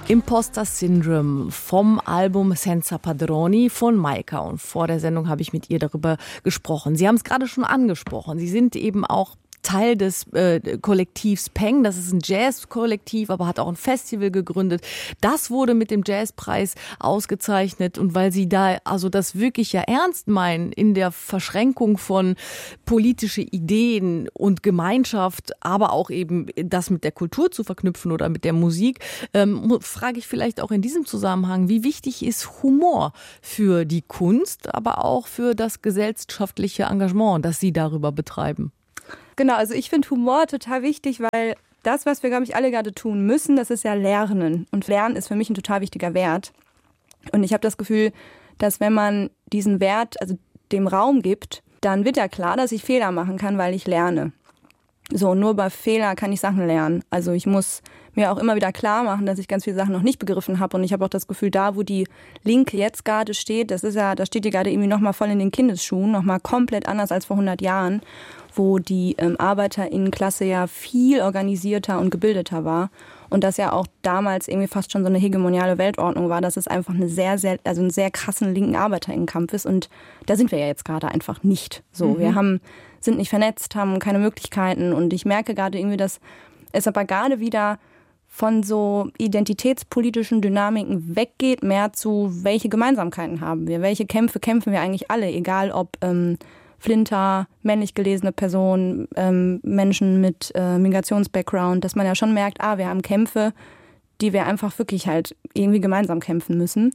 Imposter Syndrome vom Album Senza Padroni von Maika. Und vor der Sendung habe ich mit ihr darüber gesprochen. Sie haben es gerade schon angesprochen. Sie sind eben auch Teil des Kollektivs Peng. Das ist ein Jazz-Kollektiv, aber hat auch ein Festival gegründet. Das wurde mit dem Jazzpreis ausgezeichnet. Und weil Sie da also das wirklich ja ernst meinen in der Verschränkung von politische Ideen und Gemeinschaft, aber auch eben das mit der Kultur zu verknüpfen oder mit der Musik, frage ich vielleicht auch in diesem Zusammenhang, wie wichtig ist Humor für die Kunst, aber auch für das gesellschaftliche Engagement, das Sie darüber betreiben? Genau, also ich finde Humor total wichtig, weil das, was wir, glaube ich, alle gerade tun müssen, das ist ja Lernen. Und Lernen ist für mich ein total wichtiger Wert. Und ich habe das Gefühl, dass wenn man diesen Wert, also dem Raum gibt, dann wird ja klar, dass ich Fehler machen kann, weil ich lerne. So, nur bei Fehler kann ich Sachen lernen. Also ich muss mir auch immer wieder klar machen, dass ich ganz viele Sachen noch nicht begriffen habe. Und ich habe auch das Gefühl, da, wo die Linke jetzt gerade steht, das ist ja, da steht die gerade irgendwie nochmal voll in den Kindesschuhen, nochmal komplett anders als vor 100 Jahren, wo die ArbeiterInnenklasse ja viel organisierter und gebildeter war. Und das ja auch damals irgendwie fast schon so eine hegemoniale Weltordnung war, dass es einfach eine also einen sehr krassen linken ArbeiterInnenkampf ist. Und da sind wir ja jetzt gerade einfach nicht so. Wir sind nicht vernetzt, haben keine Möglichkeiten. Und ich merke gerade irgendwie, dass es aber gerade wieder von so identitätspolitischen Dynamiken weggeht, mehr zu, welche Gemeinsamkeiten haben wir, welche Kämpfe kämpfen wir eigentlich alle, egal ob Flinter, männlich gelesene Personen, Menschen mit Migrationsbackground, dass man ja schon merkt, wir haben Kämpfe, die wir einfach wirklich halt irgendwie gemeinsam kämpfen müssen.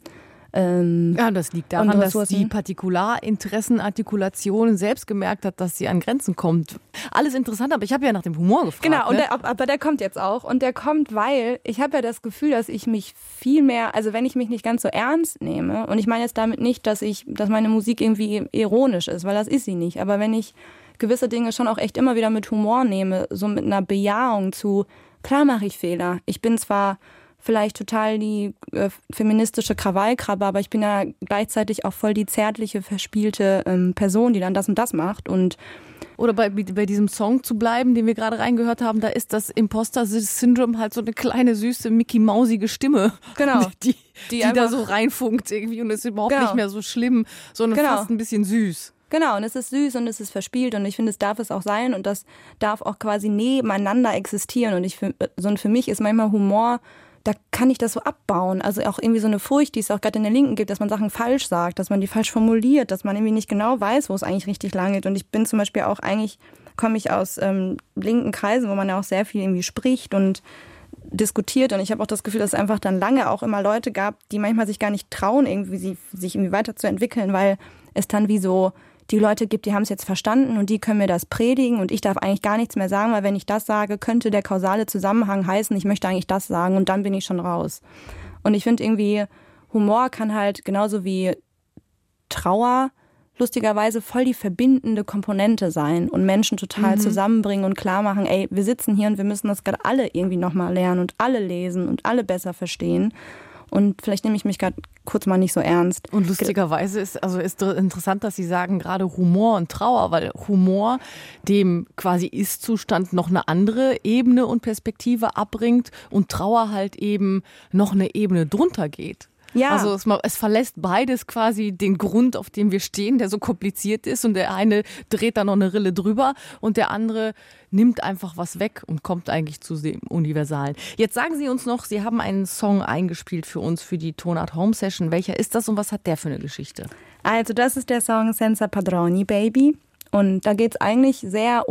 Ja, das liegt daran, dass die Partikularinteressenartikulation selbst gemerkt hat, dass sie an Grenzen kommt. Alles interessant, aber ich habe ja nach dem Humor gefragt. Genau, und ne? aber der kommt jetzt auch. Und der kommt, weil ich habe ja das Gefühl, dass ich mich viel mehr, also wenn ich mich nicht ganz so ernst nehme, und ich meine jetzt damit nicht, dass meine Musik irgendwie ironisch ist, weil das ist sie nicht. Aber wenn ich gewisse Dinge schon auch echt immer wieder mit Humor nehme, so mit einer Bejahung zu, klar mache ich Fehler. Ich bin zwar vielleicht total die feministische Krawallkrabbe, aber ich bin ja gleichzeitig auch voll die zärtliche, verspielte Person, die dann das und das macht. Oder bei diesem Song zu bleiben, den wir gerade reingehört haben, da ist das Imposter-Syndrom halt so eine kleine, süße, Mickey-mausige Stimme, genau, die da so reinfunkt irgendwie und ist überhaupt nicht mehr so schlimm, sondern fast ein bisschen süß. Genau, und es ist süß und es ist verspielt und ich finde, es darf es auch sein und das darf auch quasi nebeneinander existieren. Und für mich ist manchmal Humor, da kann ich das so abbauen. Also auch irgendwie so eine Furcht, die es auch gerade in der Linken gibt, dass man Sachen falsch sagt, dass man die falsch formuliert, dass man irgendwie nicht genau weiß, wo es eigentlich richtig lang geht. Und ich bin zum Beispiel auch komme ich aus linken Kreisen, wo man ja auch sehr viel irgendwie spricht und diskutiert. Und ich habe auch das Gefühl, dass es einfach dann lange auch immer Leute gab, die manchmal sich gar nicht trauen, sich irgendwie weiterzuentwickeln, weil es dann wie so die Leute gibt, die haben es jetzt verstanden und die können mir das predigen und ich darf eigentlich gar nichts mehr sagen, weil wenn ich das sage, könnte der kausale Zusammenhang heißen, ich möchte eigentlich das sagen und dann bin ich schon raus. Und ich finde irgendwie, Humor kann halt genauso wie Trauer lustigerweise voll die verbindende Komponente sein und Menschen total zusammenbringen und klar machen, ey, wir sitzen hier und wir müssen das gerade alle irgendwie nochmal lernen und alle lesen und alle besser verstehen. Und vielleicht nehme ich mich gerade kurz mal nicht so ernst. Und lustigerweise ist interessant, dass Sie sagen, gerade Humor und Trauer, weil Humor dem quasi Ist-Zustand noch eine andere Ebene und Perspektive abbringt und Trauer halt eben noch eine Ebene drunter geht. Ja. Also es verlässt beides quasi den Grund, auf dem wir stehen, der so kompliziert ist und der eine dreht da noch eine Rille drüber und der andere nimmt einfach was weg und kommt eigentlich zu dem Universalen. Jetzt sagen Sie uns noch, Sie haben einen Song eingespielt für uns, für die Tonart Home Session. Welcher ist das und was hat der für eine Geschichte? Also das ist der Song Senza Padroni, Baby. Und da geht es eigentlich sehr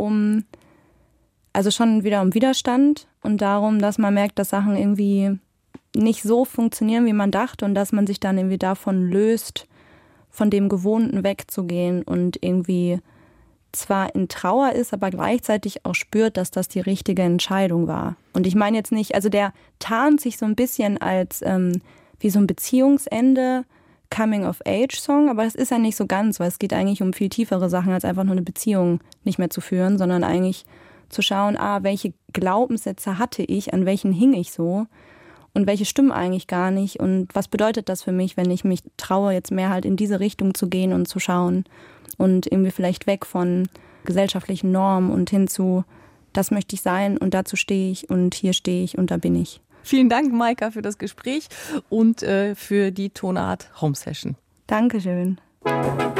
also schon wieder um Widerstand und darum, dass man merkt, dass Sachen irgendwie nicht so funktionieren, wie man dachte und dass man sich dann irgendwie davon löst, von dem Gewohnten wegzugehen und irgendwie zwar in Trauer ist, aber gleichzeitig auch spürt, dass das die richtige Entscheidung war. Und ich meine jetzt nicht, also der tarnt sich so ein bisschen als wie so ein Beziehungsende, Coming-of-Age-Song, aber das ist ja nicht so ganz, weil es geht eigentlich um viel tiefere Sachen, als einfach nur eine Beziehung nicht mehr zu führen, sondern eigentlich zu schauen, welche Glaubenssätze hatte ich, an welchen hing ich so und welche stimmen eigentlich gar nicht und was bedeutet das für mich, wenn ich mich traue, jetzt mehr halt in diese Richtung zu gehen und zu schauen und irgendwie vielleicht weg von gesellschaftlichen Normen und hin zu, das möchte ich sein und dazu stehe ich und hier stehe ich und da bin ich. Vielen Dank, Maika, für das Gespräch und für die Tonart Home Session. Dankeschön.